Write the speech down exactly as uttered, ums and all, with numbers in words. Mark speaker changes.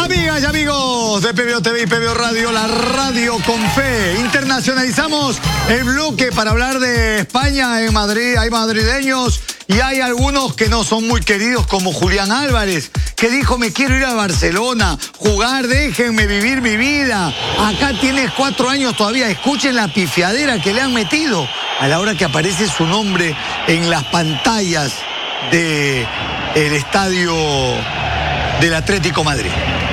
Speaker 1: Amigas y amigos de P B O T V y P B O Radio, la radio con fe. Internacionalizamos el bloque para hablar de España en Madrid. Hay madrileños y hay algunos que no son muy queridos, como Julián Álvarez, que dijo: me quiero ir a Barcelona, jugar, déjenme vivir mi vida. Acá tienes cuatro años todavía. Escuchen la pifiadera que le han metido a la hora que aparece su nombre en las pantallas del estadio del Atlético Madrid.